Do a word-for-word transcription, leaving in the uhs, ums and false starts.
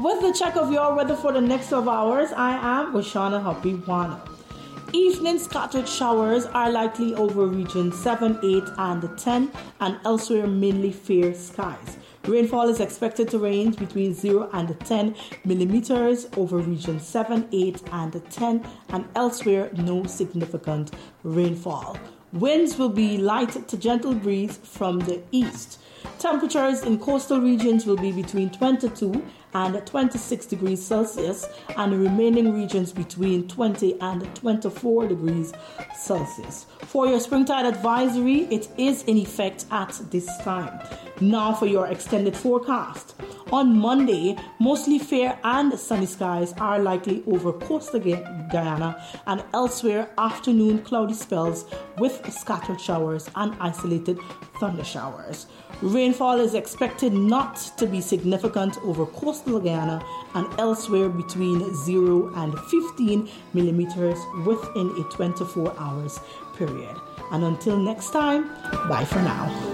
With the check of your weather for the next twelve hours, I am Washana Habiwana. Evening scattered showers are likely over regions seven, eight, and ten, and elsewhere mainly fair skies. Rainfall is expected to range between zero and ten millimeters over regions seven, eight, and ten, and elsewhere no significant rainfall. Winds will be light to gentle breeze from the east. Temperatures in coastal regions will be between twenty-two and twenty-six degrees Celsius, and the remaining regions between twenty and twenty-four degrees Celsius. For your springtide advisory, it is in effect at this time. Now for your extended forecast. On Monday, mostly fair and sunny skies are likely over coastal Guyana, and elsewhere afternoon cloudy spells with scattered showers and isolated thunder showers. Rainfall is expected not to be significant over coastal Guyana and elsewhere between zero and fifteen millimeters within a twenty-four hours period. And until next time, bye for now.